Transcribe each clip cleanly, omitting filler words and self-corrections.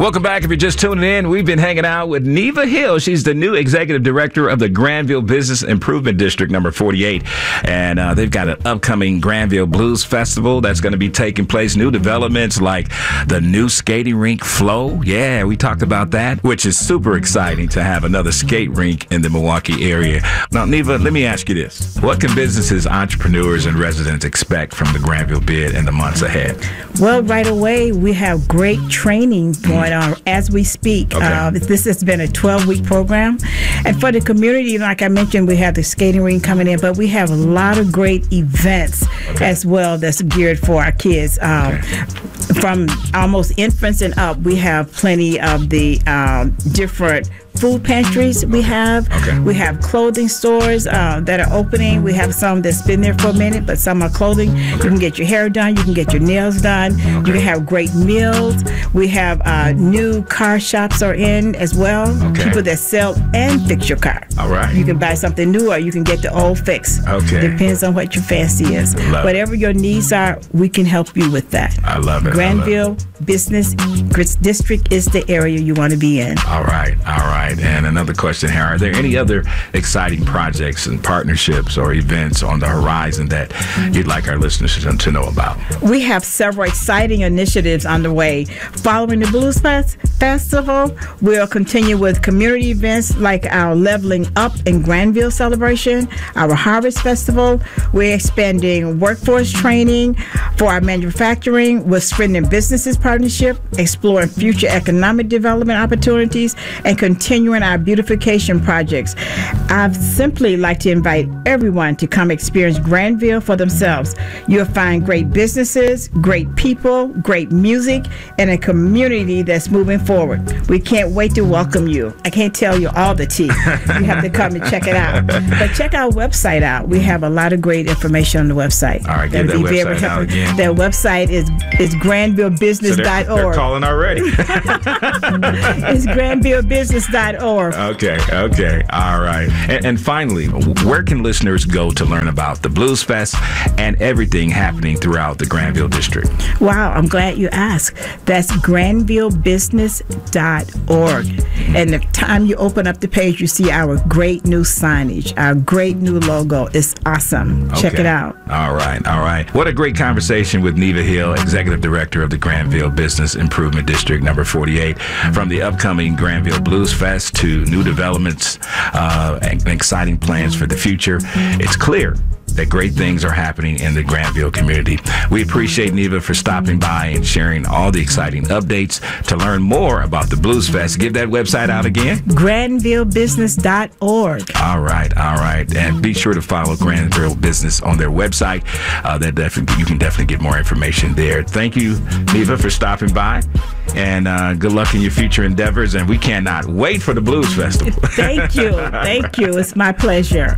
Welcome back. If you're just tuning in, we've been hanging out with Neva Hill. She's the new executive director of the Granville Business Improvement District number 48. And they've got an upcoming Granville Blues Festival that's going to be taking place. New developments like the new skating rink Flow. Yeah, we talked about that, which is super exciting to have another skate rink in the Milwaukee area. Now, Neva, let me ask you this. What can businesses, entrepreneurs, and residents expect from the Granville bid in the months ahead? Well, right away, we have great training going on as we speak. Okay. This has been a 12-week program. And for the community, like I mentioned, we have the skating rink coming in, but we have a lot of great events as well that's geared for our kids. From almost infants and up, we have plenty of the different food pantries we have. We have clothing stores that are opening. We have some that's been there for a minute, but some are clothing. You can get your hair done. You can get your nails done. You can have great meals. We have new car shops are in as well. People that sell and fix your car. All right. You can buy something new or you can get the old fix. Depends on what your fancy is. Whatever your needs are, we can help you with that. I love it. Granville Business District is the area you want to be in. All right. And another question here. Are there any other exciting projects and partnerships or events on the horizon that you'd like our listeners to know about? We have several exciting initiatives underway. Following the Blues Festival, we'll continue with community events like our Leveling Up in Granville celebration, our Harvest Festival. We're expanding workforce training for our manufacturing with Strengthening Businesses Partnership, exploring future economic development opportunities, and continuing our beautification projects. I'd simply like to invite everyone to come experience Granville for themselves. You'll find great businesses, great people, great music, and a community that's moving forward. We can't wait to welcome you. I can't tell you all the tea. You have to come and check it out. But check our website out. We have a lot of great information on the website. All right, give that website out again. That website is granvillebusiness.org. So they're calling already. It's granvillebusiness.org. Okay. All right. And finally, where can listeners go to learn about the Blues Fest and everything happening throughout the Granville district? Wow, I'm glad you asked. That's granvillebusiness.org. And the time you open up the page, you see our great new signage, our great new logo. It's awesome. Check it out. All right. What a great conversation with Neva Hill, Executive Director of the Granville Business Improvement District number 48. From the upcoming Granville Blues Fest to new developments and exciting plans for the future, it's clear that great things are happening in the Granville community. We appreciate Neva for stopping by and sharing all the exciting updates. To learn more about the Blues Fest, give that website out again. granvillebusiness.org. All right. And be sure to follow Granville Business on their website. You can definitely get more information there. Thank you, Neva, for stopping by. And good luck in your future endeavors. And we cannot wait for the Blues Festival. Thank you. It's my pleasure.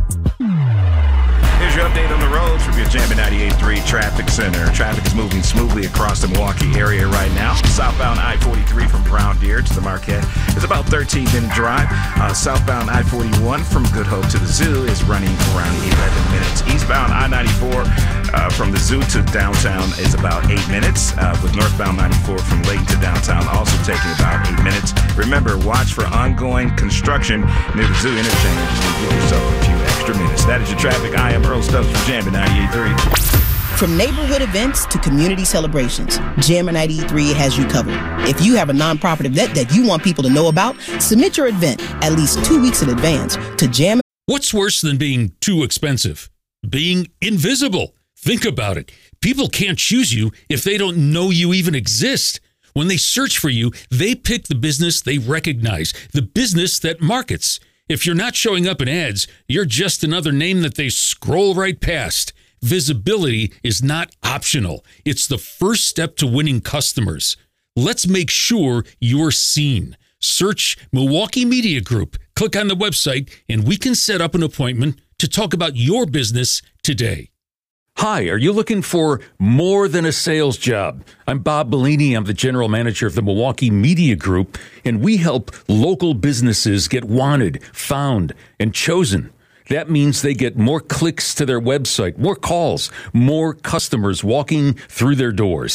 Here's your update on the roads from your Jammin' 98.3 Traffic Center. Traffic is moving smoothly across the Milwaukee area right now. Southbound I-43 from Brown Deer to the Marquette is about 13-minute drive. Southbound I-41 from Good Hope to the Zoo is running around 11 minutes. Eastbound I-94 from the Zoo to downtown is about 8 minutes, with northbound 94 from Layton to downtown also taking about 8 minutes. Remember, watch for ongoing construction near the Zoo interchange and give yourself a few extra minutes. That is your traffic. I am Earl Stubbs from Jammin' 98.3. From neighborhood events to community celebrations, Jammin' 93 has you covered. If you have a nonprofit event that you want people to know about, submit your event at least 2 weeks in advance to Jammin'. What's worse than being too expensive? Being invisible. Think about it. People can't choose you if they don't know you even exist. When they search for you, they pick the business they recognize, the business that markets. If you're not showing up in ads, you're just another name that they scroll right past. Visibility is not optional. It's the first step to winning customers. Let's make sure you're seen. Search Milwaukee Media Group. Click on the website, and we can set up an appointment to talk about your business today. Hi, are you looking for more than a sales job? I'm Bob Bellini. I'm the general manager of the Milwaukee Media Group, and we help local businesses get wanted, found, and chosen. That means they get more clicks to their website, more calls, more customers walking through their doors.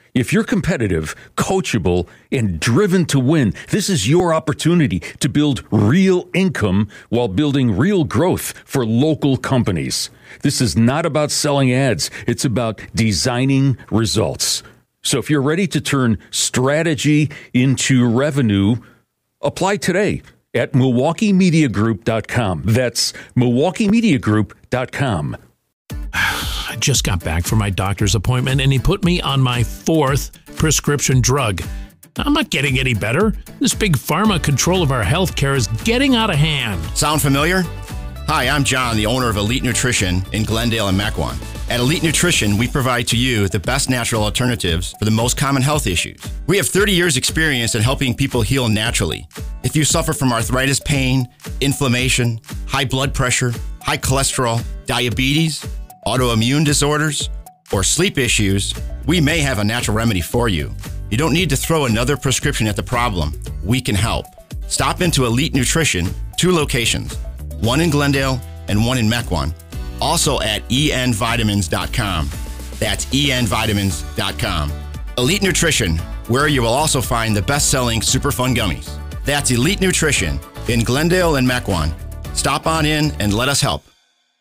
If you're competitive, coachable, and driven to win, this is your opportunity to build real income while building real growth for local companies. This is not about selling ads. It's about designing results. So if you're ready to turn strategy into revenue, apply today at MilwaukeeMediaGroup.com. That's MilwaukeeMediaGroup.com. I just got back from my doctor's appointment, and he put me on my 4th prescription drug. I'm not getting any better. This big pharma control of our healthcare is getting out of hand. Sound familiar? Hi, I'm John, the owner of Elite Nutrition in Glendale and Mequon. At Elite Nutrition, we provide to you the best natural alternatives for the most common health issues. We have 30 years experience in helping people heal naturally. If you suffer from arthritis pain, inflammation, high blood pressure, high cholesterol, diabetes, autoimmune disorders, or sleep issues, we may have a natural remedy for you. You don't need to throw another prescription at the problem. We can help. Stop into Elite Nutrition, 2 locations, one in Glendale and one in Mequon. Also at envitamins.com. That's envitamins.com. Elite Nutrition, where you will also find the best-selling Super Fun Gummies. That's Elite Nutrition in Glendale and Mequon. Stop on in and let us help.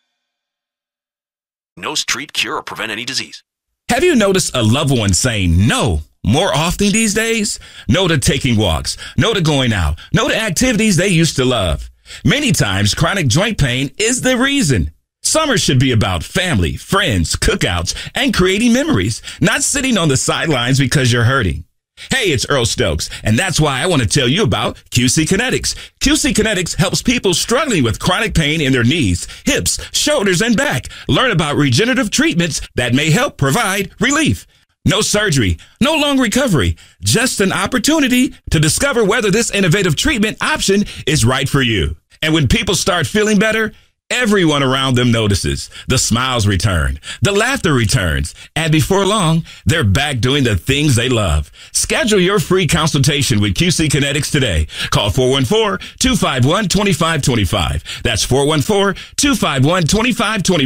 No treat, cure, or prevent any disease. Have you noticed a loved one saying no more often these days? No to taking walks, no to going out, no to activities they used to love. Many times, chronic joint pain is the reason. Summer should be about family, friends, cookouts, and creating memories, not sitting on the sidelines because you're hurting. Hey, it's Earl Stokes, and that's why I want to tell you about QC Kinetics. QC Kinetics helps people struggling with chronic pain in their knees, hips, shoulders, and back. Learn about regenerative treatments that may help provide relief. No surgery, no long recovery, just an opportunity to discover whether this innovative treatment option is right for you. And when people start feeling better, everyone around them notices. The smiles return, the laughter returns, and before long, they're back doing the things they love. Schedule your free consultation with QC Kinetics today. Call 414-251-2525. That's 414-251-2525.